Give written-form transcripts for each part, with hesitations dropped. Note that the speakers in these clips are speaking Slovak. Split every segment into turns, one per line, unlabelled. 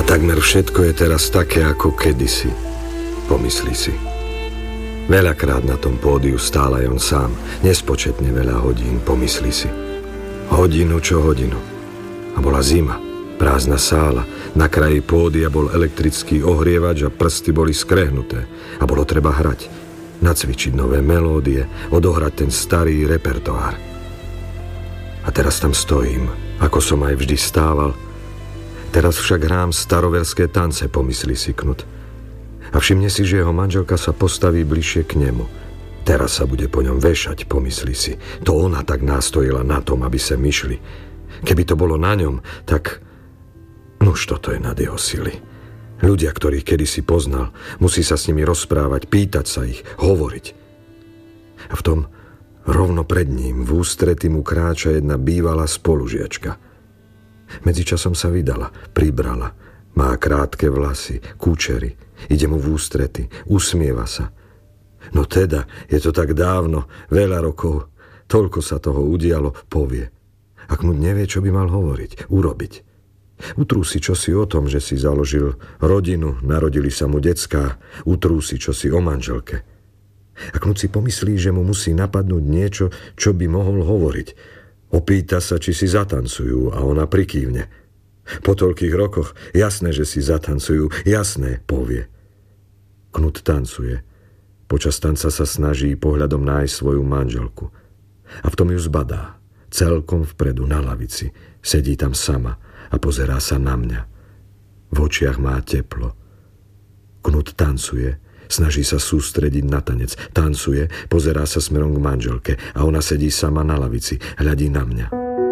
takmer všetko je teraz také ako kedysi, pomyslí si. Veľakrát na tom pódiu stál aj on sám, nespočetne veľa hodín, pomyslí si. Hodinu čo hodinu. A bola zima, prázdna sála, na kraji pódia bol elektrický ohrievač a prsty boli skrehnuté a bolo treba hrať, nacvičiť nové melódie, odohrať ten starý repertoár. A teraz tam stojím, ako som aj vždy stával. Teraz však hrám staroverské tance, pomyslí si Knut. A všimne si, že jeho manželka sa postaví bližšie k nemu. Teraz sa bude po ňom vešať, pomyslí si. To ona tak nástojila na tom, aby sa myšli. Keby to bolo na ňom, tak... Nuž toto je nad jeho sily. Ľudia, ktorých kedysi poznal, musí sa s nimi rozprávať, pýtať sa ich, hovoriť. A v tom rovno pred ním v ústrety mu kráča jedna bývalá spolužiačka. Medzičasom sa vydala, pribrala, má krátke vlasy, kúčery, ide mu v ústrety, usmieva sa. No teda, je to tak dávno, veľa rokov, toľko sa toho udialo, povie. Ak mu nevie, čo by mal hovoriť, urobiť. Utrúsi čosi o tom, že si založil rodinu, narodili sa mu decká, utrúsi čosi o manželke. A Knut si pomyslí, že mu musí napadnúť niečo, čo by mohol hovoriť. Opýta sa, či si zatancujú a ona prikývne. Po toľkých rokoch, jasné, že si zatancujú, jasné, povie. Knut tancuje. Počas tanca sa snaží pohľadom nájsť svoju manželku. A v tom ju zbadá. Celkom vpredu na lavici. Sedí tam sama a pozerá sa na mňa. V očiach má teplo. Knut tancuje. Snaží sa sústrediť na tanec. Tancuje, pozerá sa smerom k manželke a ona sedí sama na lavici, hľadí na mňa.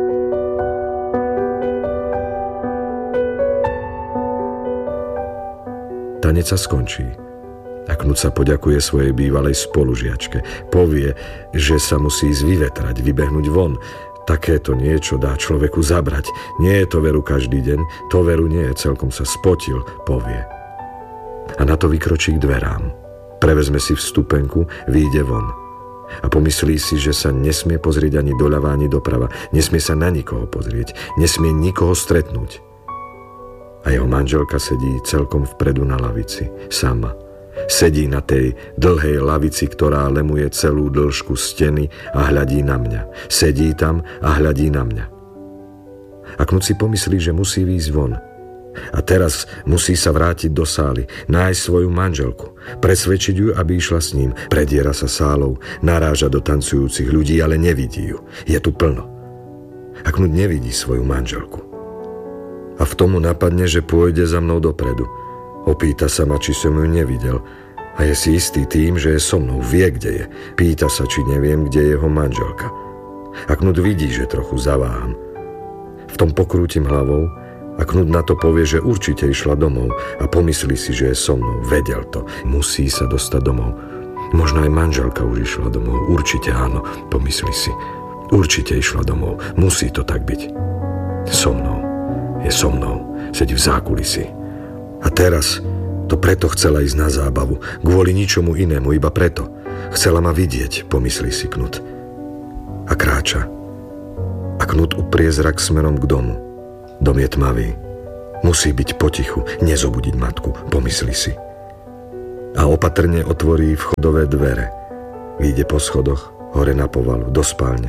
Tanec sa skončí. A Knut sa poďakuje svojej bývalej spolužiačke. Povie, že sa musí ísť vyvetrať, vybehnúť von. Takéto niečo dá človeku zabrať. Nie je to veru každý deň, to veru nie, celkom sa spotil, povie. A na to vykročí k dverám. Prevezme si vstupenku, vyjde von. A pomyslí si, že sa nesmie pozrieť ani doľava, ani doprava. Nesmie sa na nikoho pozrieť. Nesmie nikoho stretnúť. A jeho manželka sedí celkom vpredu na lavici. Sama. Sedí na tej dlhej lavici, ktorá lemuje celú dĺžku steny a hľadí na mňa. Sedí tam a hľadí na mňa. A Knut si pomyslí, že musí výjsť von. A teraz musí sa vrátiť do sály, nájsť svoju manželku, presvedčiť ju, aby išla s ním. Prediera sa sálou, naráža do tancujúcich ľudí, ale nevidí ju. Je tu plno. A Knut nevidí svoju manželku. A v tomu napadne, že pôjde za mnou dopredu. Opýta sa ma, či som ju nevidel. A je si istý tým, že je so mnou, vie, kde je. Pýta sa, či neviem, kde je jeho manželka. A Knut vidí, že trochu zaváham. V tom pokrútim hlavou a Knut na to povie, že určite išla domov a pomyslí si, že je so mnou. Vedel to. Musí sa dostať domov. Možno aj manželka už išla domov. Určite áno, pomyslí si. Určite išla domov. Musí to tak byť. So mnou. Je so mnou. Sedí v zákulisí. A teraz to preto chcela ísť na zábavu. Kvôli ničomu inému, iba preto. Chcela ma vidieť, pomyslí si Knut. A kráča. A Knut uprie zrak smerom k domu. Dom je tmavý. Musí byť potichu, nezobudiť matku, pomyslí si. A opatrne otvorí vchodové dvere. Vyjde po schodoch, hore na povalu, do spálne.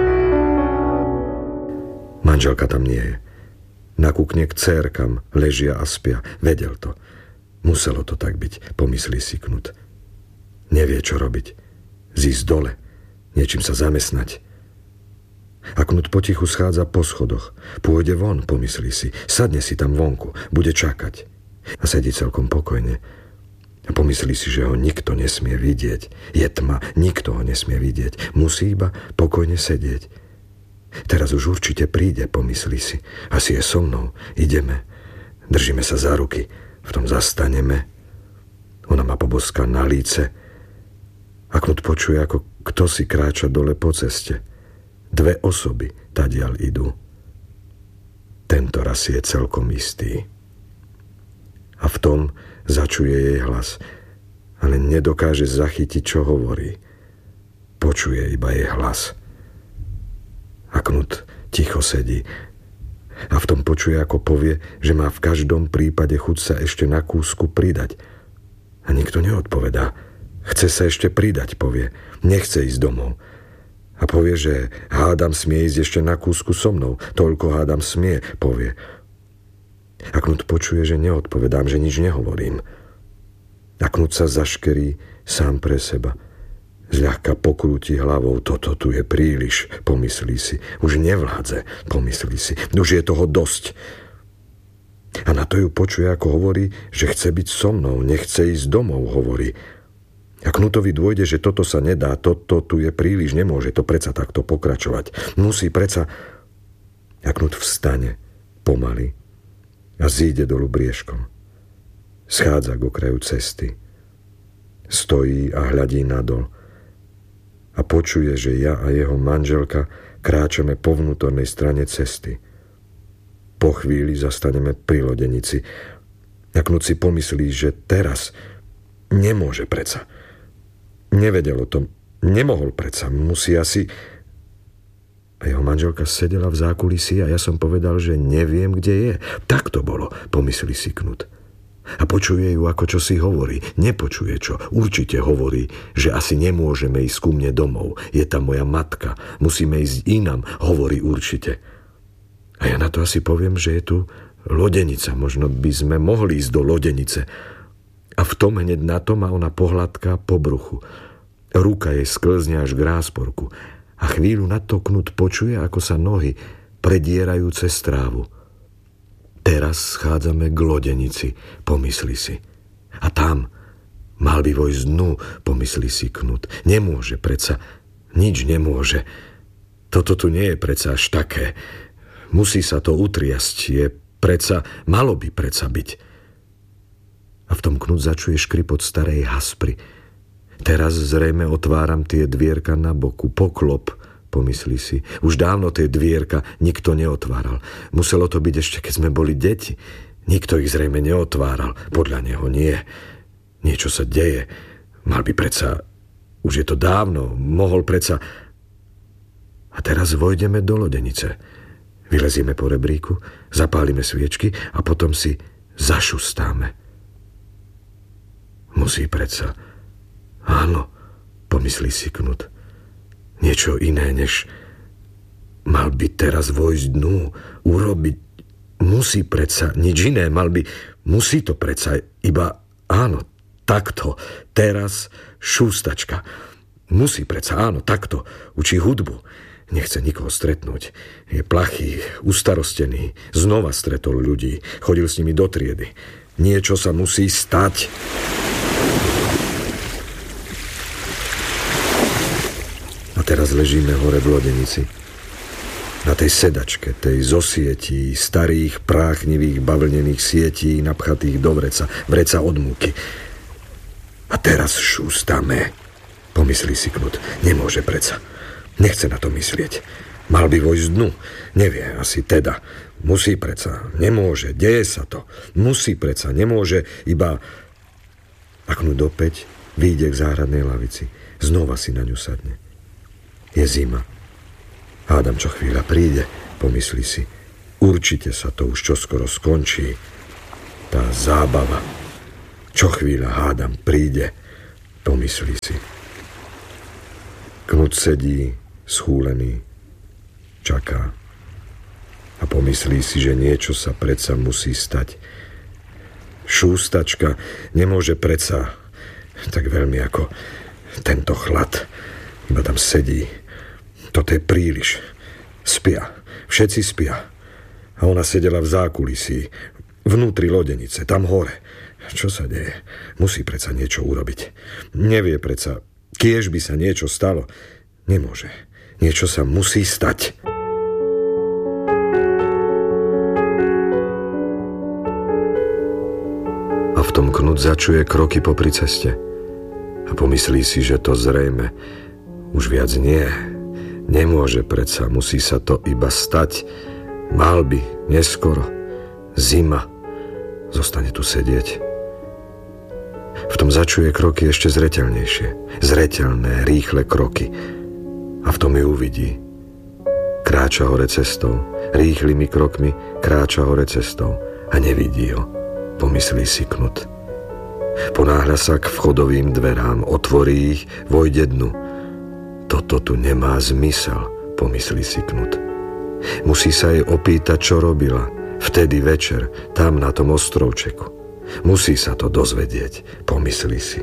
Manželka tam nie je. Nakúkne k dcérkam, ležia a spia. Vedel to. Muselo to tak byť, pomyslí si Knut. Nevie, čo robiť. Zísť dole, niečím sa zamestnať. A Knut potichu schádza po schodoch. Pôjde von, pomyslí si. Sadne si tam vonku, bude čakať. A sedí celkom pokojne. A pomyslí si, že ho nikto nesmie vidieť. Je tma, nikto ho nesmie vidieť. Musí iba pokojne sedieť. Teraz už určite príde, pomyslí si. Asi je so mnou. Ideme. Držíme sa za ruky. V tom zastaneme. Ona ma poboská na líce. A Knut počuje, ako kto si kráča dole po ceste. 2 osoby tadiaľ idú. Tento raz je celkom istý. A v tom začuje jej hlas. Ale nedokáže zachytiť, čo hovorí. Počuje iba jej hlas. A Knut ticho sedí. A v tom počuje, ako povie, že má v každom prípade chuť sa ešte na kúsku pridať. A nikto neodpovedá. Chce sa ešte pridať, povie. Nechce ísť domov. A povie, že hádam smie ísť ešte na kúsku so mnou. Toľko hádam smie, povie. A Knut počuje, že neodpovedám, že nič nehovorím. A Knut sa zaškerí sám pre seba. Zľahka pokrúti hlavou. Toto tu je príliš, pomyslí si. Už nevládze, pomyslí si. Už je toho dosť. A na to ju počuje, ako hovorí, že chce byť so mnou, nechce ísť domov, hovorí. A Knutovi dôjde, že toto sa nedá, toto tu je príliš, nemôže to predsa takto pokračovať. Musí predsa... A Knut vstane pomaly a zíde dolu briežkom. Schádza k okraju cesty. Stojí a hľadí nadol. A počuje, že ja a jeho manželka kráčame po vnútornej strane cesty. Po chvíli zastaneme pri lodenici. A Knut si pomyslí, že teraz nemôže predsa. Nevedel o tom, nemohol predsa, musí asi... A jeho manželka sedela v zákulisí a ja som povedal, že neviem, kde je. Tak to bolo, pomyslí si Knut. A počuje ju, ako čo si hovorí. Nepočuje čo. Určite hovorí, že asi nemôžeme ísť ku mne domov. Je tam moja matka. Musíme ísť inam. Hovorí určite. A ja na to asi poviem, že je tu lodenica. Možno by sme mohli ísť do lodenice. A v tom hneď na to ma ona pohľadká po bruchu. Ruka jej sklzne až k rásporku. A chvíľu na to Knut počuje, ako sa nohy predierajú cez trávu. Teraz schádzame k lodenici, pomyslí si. A tam mal by vojsť dnu, pomyslí si Knut. Nemôže predsa, nič nemôže. Toto tu nie je predsa až také. Musí sa to utriasť, je predsa, malo by predsa byť. A v tom Knut začuje škripot starej haspry. Teraz zrejme otváram tie dvierka na boku, poklop, pomyslí si. Už dávno tie dvierka nikto neotváral. Muselo to byť ešte, keď sme boli deti. Nikto ich zrejme neotváral. Podľa neho nie. Niečo sa deje. Mal by predsa... Už je to dávno. Mohol predsa... A teraz vojdeme do lodenice. Vylezieme po rebríku, zapálime sviečky a potom si zašustáme. Musí predsa... Áno, pomyslí si Knut. Niečo iné, než mal by teraz vojsť dnu, urobiť, musí predsa, nič iné, musí to predsa, iba áno, takto, teraz šústačka. Musí predsa, áno, takto, učí hudbu. Nechce nikoho stretnúť. Je plachý, ustarostený, znova stretol ľudí, chodil s nimi do triedy. Niečo sa musí stať. A teraz ležíme hore v lodenici. Na tej sedačke, tej zo sietí, starých, práchnivých, bavlnených sietí, napchatých do vreca od múky. A teraz šústame, pomyslí si Knut. Nemôže predsa. Nechce na to myslieť. Mal by vojsť dnu. Nevie, asi teda. Musí predsa. Nemôže. Deje sa to. Musí predsa. Nemôže iba... A Knut opäť vyjde k záhradnej lavici. Znova si na ňu sadne. Je zima. Hádam, čo chvíľa príde, pomyslí si. Určite sa to už čoskoro skončí. Tá zábava. Čo chvíľa, hádam, príde, pomyslí si. Knut sedí, schúlený, čaká. A pomyslí si, že niečo sa predsa musí stať. Šústačka nemôže predsa tak veľmi ako tento chlad. Iba tam sedí. Toto je príliš. Spia. Všetci spia. A ona sedela v zákulisí. Vnútri lodenice. Tam hore. Čo sa deje? Musí predsa niečo urobiť. Nevie predsa. Kiež by sa niečo stalo. Nemôže. Niečo sa musí stať. A v tom Knut začuje kroky popri ceste. A pomyslí si, že to zrejme už viac nie. Nemôže predsa, musí sa to iba stať. Mal by, neskoro. Zima. Zostane tu sedieť. V tom začuje kroky ešte zreteľnejšie. Zreteľné, rýchle kroky. A v tom ju uvidí. Kráča hore cestou, rýchlymi krokmi kráča hore cestou a nevidí ho, pomyslí si Knut. Ponáhľa sa k vchodovým dverám, otvorí ich, vojde dnu. Toto tu nemá zmysel, pomyslí si Knut. Musí sa jej opýtať, čo robila vtedy večer, tam na tom ostrovčeku. Musí sa to dozvedieť, pomyslí si.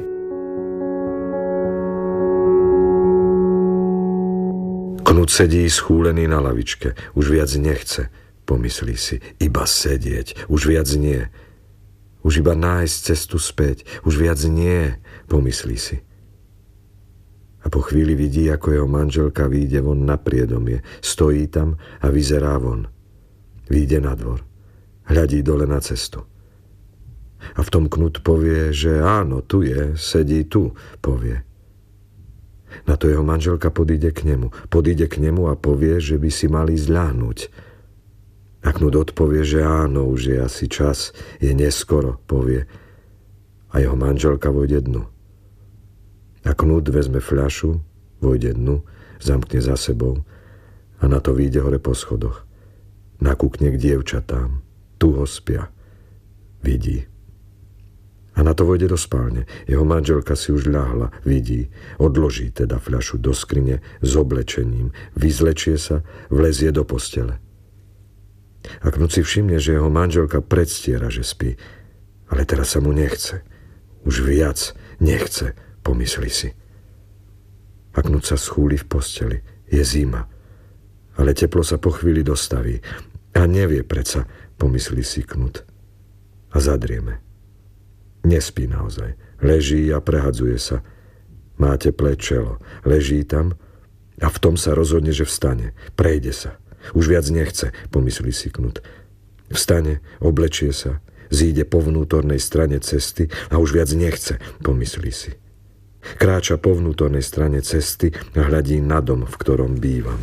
Knut sedí schúlený na lavičke, už viac nechce, pomyslí si, iba sedieť, už viac nie. Už iba nájsť cestu späť, už viac nie, pomyslí si. A po chvíli vidí, ako jeho manželka vyjde von na priedomie, stojí tam a vyzerá von. Vyjde na dvor, hľadí dole na cestu. A v tom Knut povie, že áno, tu je, sedí tu, povie. Na to jeho manželka podíde k nemu a povie, že by si mali zľahnúť. A Knut odpovie, že áno, už je asi čas, je neskoro, povie. A jeho manželka vojde dnu. A Knut vezme fľašu, vojde dnu, zamkne za sebou a na to vyjde hore po schodoch. Nakúkne k dievčatám, tu ho spia. Vidí. A na to vojde do spálne. Jeho manželka si už ľahla, vidí. Odloží teda fľašu do skrine s oblečením. Vyzlečie sa, vlezie do postele. A Knut si všimne, že jeho manželka predstiera, že spí. Ale teraz sa mu nechce. Už viac nechce, pomyslí si. A Knut sa schúli v posteli. Je zima. Ale teplo sa po chvíli dostaví. A nevie predsa, pomyslí si Knut. A zadrieme. Nespí naozaj. Leží a prehadzuje sa. Má teplé čelo. Leží tam a v tom sa rozhodne, že vstane. Prejde sa. Už viac nechce, pomyslí si Knut. Vstane, oblečie sa, zíde po vnútornej strane cesty a už viac nechce, pomyslí si. Kráča po vnútornej strane cesty a hľadí na dom, v ktorom bývam.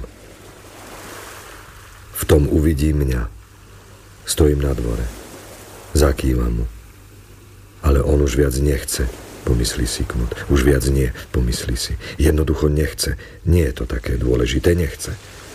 V tom uvidí mňa. Stojím na dvore. Zakývam mu. Ale on už viac nechce, pomyslí si Knut. Už viac nie, pomyslí si. Jednoducho nechce. Nie je to také dôležité, nechce.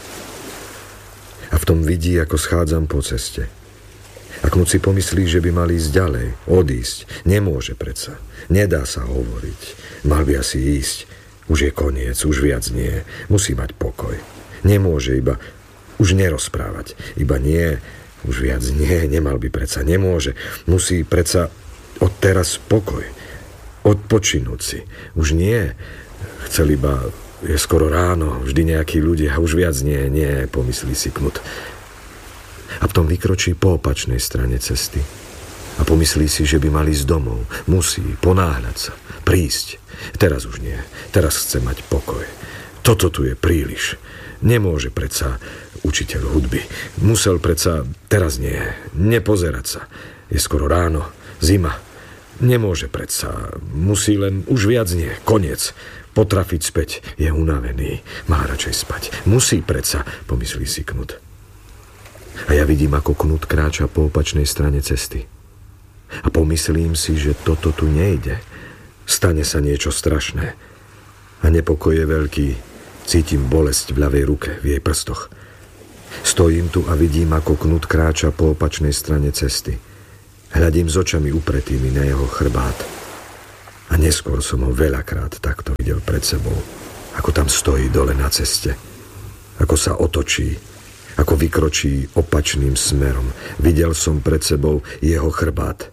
A v tom vidí, ako schádzam po ceste. A Knut si pomyslí, že by mal ísť ďalej, odísť. Nemôže predsa. Nedá sa hovoriť. Mal by asi ísť. Už je koniec, už viac nie. Musí mať pokoj. Nemôže iba už nerozprávať. Iba nie, už viac nie. Nemal by predsa, nemôže. Musí predsa od teraz pokoj. Odpočinúť si. Už nie. Chcel iba, je skoro ráno, vždy nejakí ľudia, už viac nie, pomyslí si Knut. A potom vykročí po opačnej strane cesty. A pomyslí si, že by mal ísť domov. Musí ponáhľať sa, prísť. Teraz už nie. Teraz chce mať pokoj. Toto tu je príliš. Nemôže predsa učiteľ hudby. Musel predsa, teraz nie. Nepozerať sa. Je skoro ráno, zima. Nemôže predsa. Musí len, už viac nie. Koniec. Potrafiť späť. Je unavený. Má radšej spať. Musí predsa, pomyslí si Knut. A ja vidím, ako Knut kráča po opačnej strane cesty. A pomyslím si, že toto tu nejde. Stane sa niečo strašné. A nepokoj je veľký. Cítim bolesť v ľavej ruke, v jej prstoch. Stojím tu a vidím, ako Knut kráča po opačnej strane cesty. Hľadím s očami upretými na jeho chrbát. A neskôr som ho veľakrát takto videl pred sebou. Ako tam stojí dole na ceste. Ako sa otočí. Ako vykročí opačným smerom. Videl som pred sebou jeho chrbát.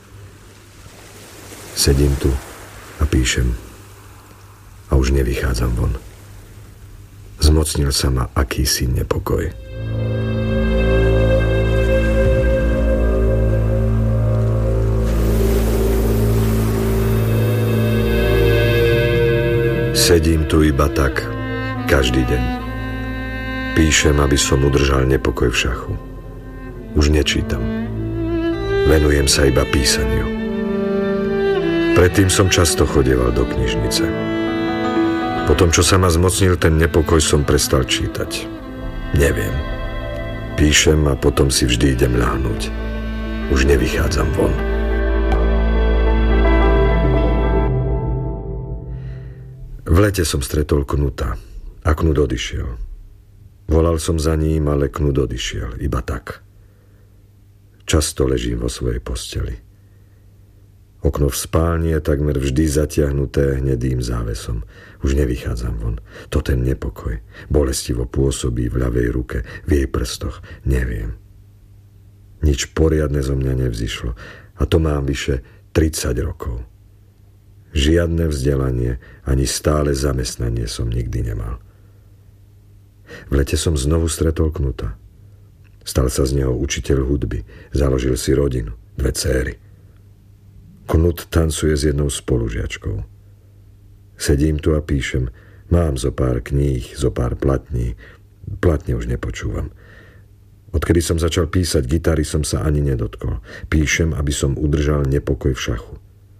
Sedím tu a píšem. A už nevychádzam von. Zmocnil sa ma akýsi nepokoj. Sedím tu iba tak, každý deň. Píšem, aby som udržal nepokoj v šachu. Už nečítam. Venujem sa iba písaniu. Predtým som často chodieval do knižnice. Potom, čo sa ma zmocnil ten nepokoj, som prestal čítať. Neviem. Píšem a potom si vždy idem ľahnúť. Už nevychádzam von. V lete som stretol Knuta a Knut odišiel. Volal som za ním, ale Knut odišiel. Iba tak. Často ležím vo svojej posteli. Okno v spálni je takmer vždy zatiahnuté hnedým závesom. Už nevychádzam von. To ten nepokoj. Bolestivo pôsobí v ľavej ruke, v jej prstoch. Neviem. Nič poriadne zo mňa nevzýšlo. A to mám vyše 30 rokov. Žiadne vzdelanie, ani stále zamestnanie som nikdy nemal. V lete som znovu stretol Knuta. Stal sa z neho učiteľ hudby. Založil si rodinu, 2 dcéry. Knut tancuje s jednou spolužiačkou. Sedím tu a píšem. Mám zo pár kníh, zo pár platní. Platne už nepočúvam. Odkedy som začal písať gitary, som sa ani nedotkol. Píšem, aby som udržal nepokoj v šachu.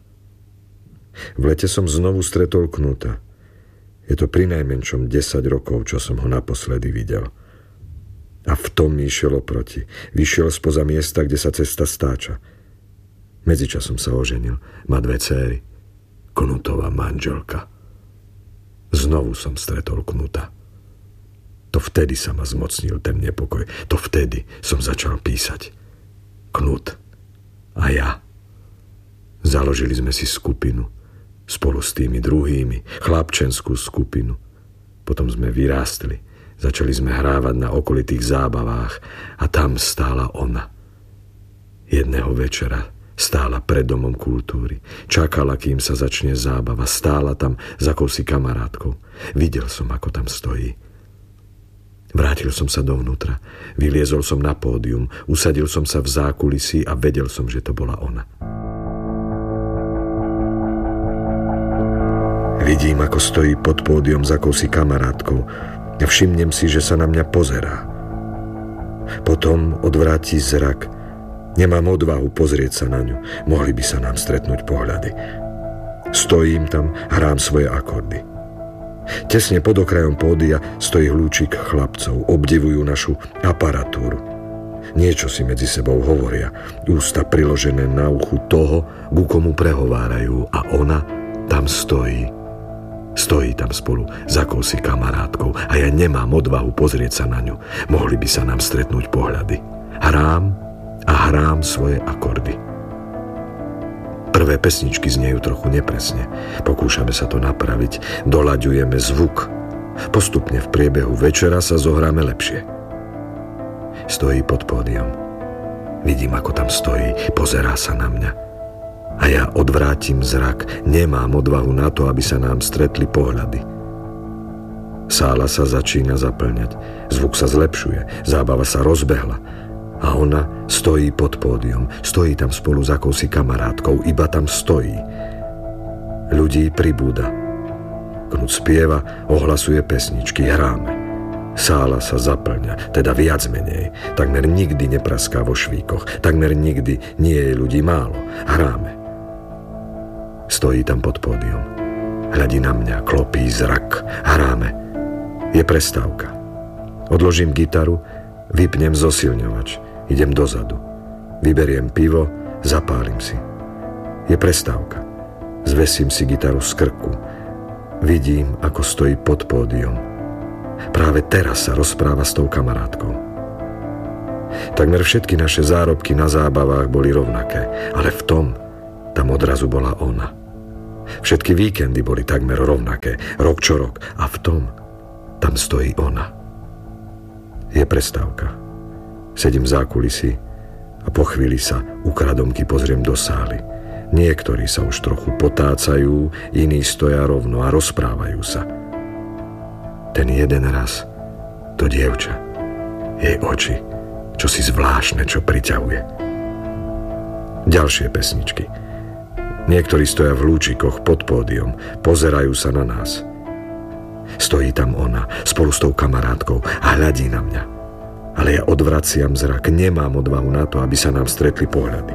V lete som znovu stretol Knuta. Je to prinajmenšom 10 rokov, čo som ho naposledy videl. A v tom mi išiel oproti. Vyšiel spoza miesta, kde sa cesta stáča. Medzičasom sa oženil. Má 2 dcéry. Knutova manželka. Znovu som stretol Knuta. To vtedy sa ma zmocnil ten nepokoj. To vtedy som začal písať. Knut a ja. Založili sme si skupinu. Spolu s tými druhými. Chlapčenskú skupinu. Potom sme vyrástli. Začali sme hrávať na okolitých zábavách. A tam stála ona. Jedného večera stála pred domom kultúry. Čakala, kým sa začne zábava. Stála tam s akousi kamarátkou. Videl som, ako tam stojí. Vrátil som sa dovnútra. Vyliezol som na pódium. Usadil som sa v zákulisí a vedel som, že to bola ona. Vidím, ako stojí pod pódium s akousi kamarátkou. A všimnem si, že sa na mňa pozerá. Potom odvráti zrak. Nemám odvahu pozrieť sa na ňu. Mohli by sa nám stretnúť pohľady. Stojím tam, hrám svoje akordy. Tesne pod okrajom pódia stojí hľúčik chlapcov. Obdivujú našu aparatúru. Niečo si medzi sebou hovoria. Ústa priložené na uchu toho, ku komu prehovárajú. A ona tam stojí. Stojí tam spolu s akousi kamarátkou. A ja nemám odvahu pozrieť sa na ňu. Mohli by sa nám stretnúť pohľady. Hrám svoje akordy. Prvé pesničky znejú trochu nepresne. Pokúšame sa to napraviť. Doľaďujeme zvuk. Postupne v priebehu večera sa zohráme lepšie. Stojí pod pódium. Vidím, ako tam stojí. Pozerá sa na mňa. A ja odvrátim zrak. Nemám odvahu na to, aby sa nám stretli pohľady. Sála sa začína zaplňať. Zvuk sa zlepšuje. Zábava sa rozbehla. A ona stojí pod pódium. Stojí tam spolu s akousi kamarátkou. Iba tam stojí. Ľudí pribúda. Knut spieva, ohlasuje pesničky. Hráme. Sála sa zaplňa, teda viac menej. Takmer nikdy nepraská vo švíkoch. Takmer nikdy nie je ľudí málo. Hráme. Stojí tam pod pódium. Hľadí na mňa, klopí zrak. Hráme. Je prestávka. Odložím gitaru, vypnem zosilňovač. Idem dozadu. Vyberiem pivo, zapálim si. Je prestávka. Zvesím si gitaru z krku. Vidím, ako stojí pod pódium. Práve teraz sa rozpráva s tou kamarátkou. Takmer všetky naše zárobky na zábavách boli rovnaké, ale v tom tam odrazu bola ona. Všetky víkendy boli takmer rovnaké, rok čo rok, a v tom tam stojí ona. Je prestávka. Sedím v zákulisí a po chvíli sa ukradomky pozriem do sály. Niektorí sa už trochu potácajú, iní stoja rovno a rozprávajú sa. Ten jeden raz, to dievča, jej oči, čosi zvláštne, čo priťahuje. Ďalšie pesničky. Niektorí stoja v lúčikoch pod pódium, pozerajú sa na nás. Stojí tam ona, spolu s tou kamarátkou a hľadí na mňa. Ale ja odvraciam zrak, nemám odvahu na to, aby sa nám stretli pohľady.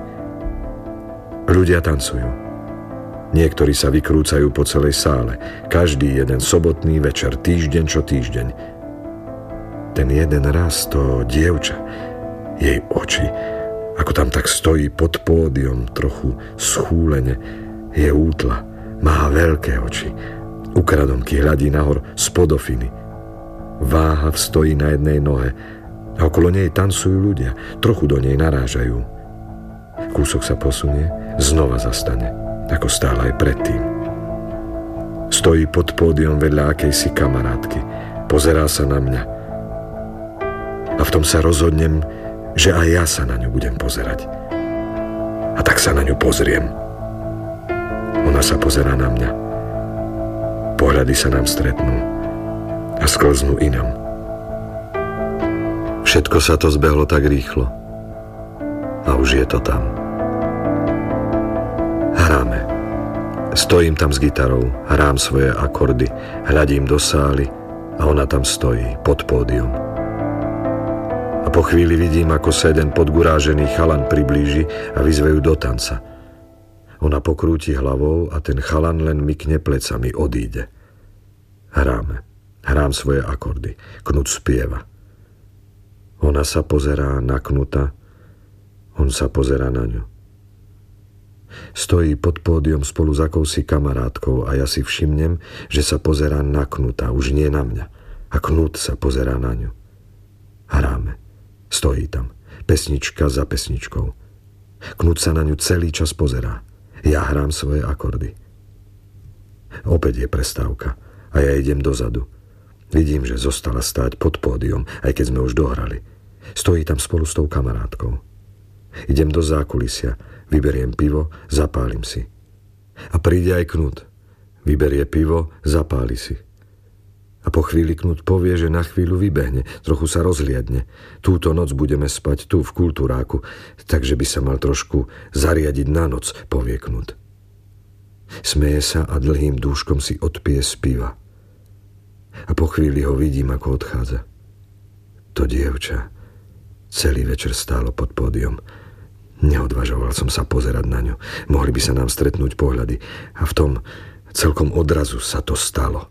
Ľudia tancujú. Niektorí sa vykrúcajú po celej sále. Každý jeden sobotný večer, týždeň čo týždeň. Ten jeden raz, to dievča, jej oči, ako tam tak stojí pod pódium, trochu schúlene, je útla, má veľké oči. Ukradomky hľadí nahor z podofiny. Váha stojí na jednej nohe a okolo nej tancujú ľudia. Trochu do nej narážajú. Kúsok sa posunie, znova zastane, ako stála aj predtým. Stojí pod pódium vedľa akejsi kamarátky. Pozerá sa na mňa. A v tom sa rozhodnem, že aj ja sa na ňu budem pozerať. A tak sa na ňu pozriem. Ona sa pozerá na mňa. Pohľady sa nám stretnú a sklznú inam. Všetko sa to zbehlo tak rýchlo. A už je to tam. Hráme. Stojím tam s gitarou, hrám svoje akordy, hľadím do sály a ona tam stojí, pod pódium. A po chvíli vidím, ako sa jeden podgurážený chalan priblíži a vyzve ju do tanca. Ona pokrúti hlavou a ten chalan len mykne plecami, odíde. Hráme. Hrám svoje akordy. Knut spieva. Ona sa pozerá na Knuta, on sa pozerá na ňu. Stojí pod pódium spolu s akousi kamarátkou a ja si všimnem, že sa pozerá na Knuta, už nie na mňa. A Knut sa pozerá na ňu. Hráme. Stojí tam. Pesnička za pesničkou. Knut sa na ňu celý čas pozerá. Ja hrám svoje akordy. Opäť je prestávka a ja idem dozadu. Vidím, že zostala stáť pod pódium, aj keď sme už dohrali. Stojí tam spolu s tou kamarátkou. Idem do zákulisia, vyberiem pivo, zapálim si. A príde aj Knut. Vyberie pivo, zapáli si. A po chvíli Knut povie, že na chvíľu vybehne, trochu sa rozliadne. Túto noc budeme spať tu v Kultúráku, takže by sa mal trošku zariadiť na noc, povie Knut. Smeje sa a dlhým dúškom si odpije z piva. A po chvíli ho vidím, ako odchádza. To dievča celý večer stálo pod pódium. Neodvažoval som sa pozerať na ňu. Mohli by sa nám stretnúť pohľady. A v tom celkom odrazu sa to stalo.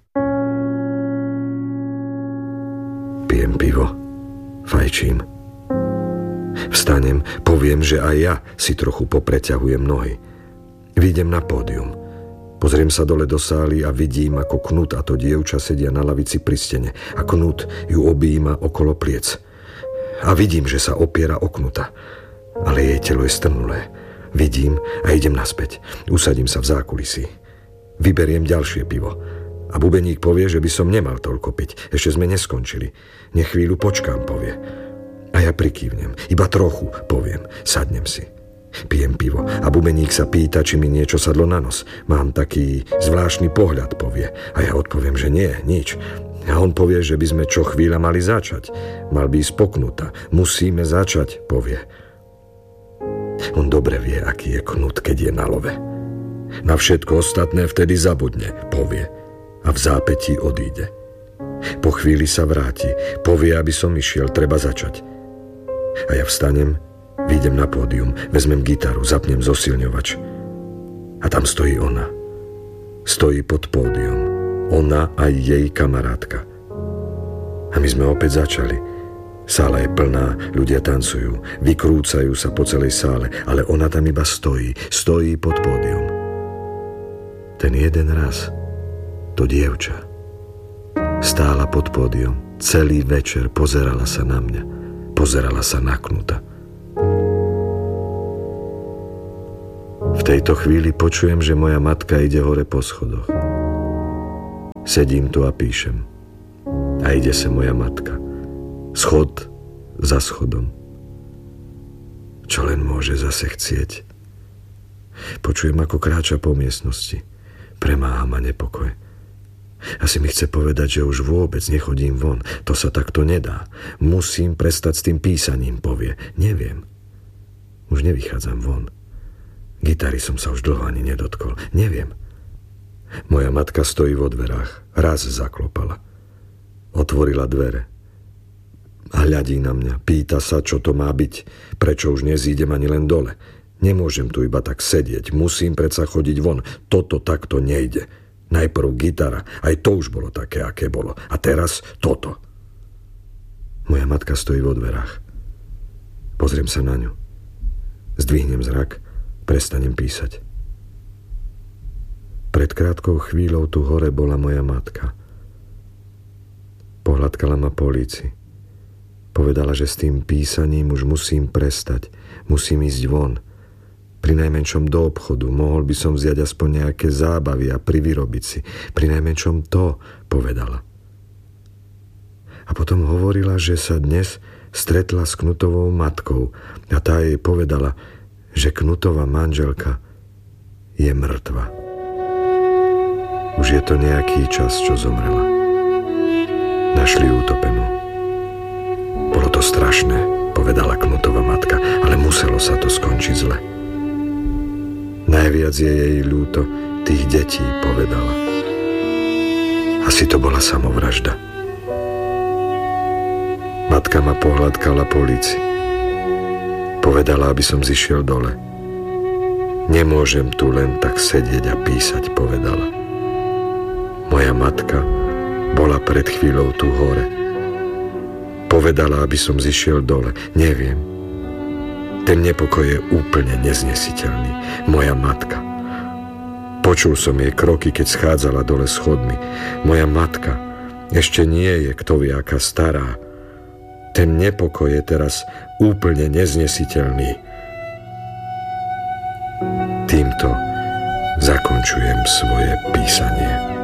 Pijem pivo, fajčím. Vstanem, poviem, že aj ja si trochu popreťahujem nohy. Výjdem na pódium. Pozriem sa dole do sály a vidím, ako Knut a to dievča sedia na lavici pri stene a Knut ju objíma okolo pliec. A vidím, že sa opiera o Knuta, ale jej telo je strnulé. Vidím a idem naspäť. Usadím sa v zákulisí. Vyberiem ďalšie pivo. A bubeník povie, že by som nemal toľko piť. Ešte sme neskončili. Nech chvíľu počkám, povie. A ja prikývnem. Iba trochu, poviem. Sadnem si. Pijem pivo a bubeník sa pýta, či mi niečo sadlo na nos. Mám taký zvláštny pohľad, povie. A ja odpoviem, že nie, nič. A on povie, že by sme čo chvíľa mali začať. Mal by ísť po Knuta. Musíme začať, povie. On dobre vie, aký je Knut, keď je na love. Na všetko ostatné vtedy zabudne, povie. A v zápätí odíde. Po chvíli sa vráti. Povie, aby som išiel, treba začať. A ja vstanem, vyjdem na pódium, vezmem gitaru, zapnem zosilňovač. A tam stojí ona. Stojí pod pódium. Ona a jej kamarátka. A my sme opäť začali. Sála je plná, ľudia tancujú, vykrúcajú sa po celej sále, ale ona tam iba stojí. Stojí pod pódium. Ten jeden raz to dievča stála pod pódium. Celý večer pozerala sa na mňa. Pozerala sa na Knuta. V tejto chvíli počujem, že moja matka ide hore po schodoch. Sedím tu a píšem. A ide sa moja matka. Schod za schodom. Čo len môže zase chcieť. Počujem, ako kráča po miestnosti. Premáha ma nepokoj. Asi mi chce povedať, že už vôbec nechodím von. To sa takto nedá. Musím prestať s tým písaním, povie. Neviem. Už nevychádzam von. Gitary som sa už dlho ani nedotkol. Neviem. Moja matka stojí vo dverách. Raz zaklopala. Otvorila dvere. A hľadí na mňa. Pýta sa, čo to má byť. Prečo už nezídem ani len dole. Nemôžem tu iba tak sedieť. Musím predsa chodiť von. Toto takto nejde. Najprv gitara. Aj to už bolo také, aké bolo. A teraz toto. Moja matka stojí vo dverách. Pozriem sa na ňu. Zdvihnem zrak. Prestanem písať. Pred krátkou chvíľou tu hore bola moja matka. Pohľadkala ma po líci. Povedala, že s tým písaním už musím prestať. Musím ísť von. Prinajmenšom do obchodu. Mohol by som vziať aspoň nejaké zábavy a privyrobiť si. Prinajmenšom to, povedala. A potom hovorila, že sa dnes stretla s Knutovou matkou a tá jej povedala, že Knutová manželka je mŕtva. Už je to nejaký čas, čo zomrela. Našli ju utopenú. Bolo to strašné, povedala Knutová matka, ale muselo sa to skončiť zle. Najviac je jej ľúto tých detí, povedala. Asi to bola samovražda. Matka ma pohľadkala po líci. Povedala, aby som zišiel dole. Nemôžem tu len tak sedieť a písať, povedala. Moja matka bola pred chvíľou tu hore. Povedala, aby som zišiel dole. Neviem. Ten nepokoj je úplne neznesiteľný. Moja matka. Počul som jej kroky, keď schádzala dole schodmi. Moja matka ešte nie je kto vie aká stará. Ten nepokoj je teraz úplne neznesiteľný. Týmto zakončujem svoje písanie.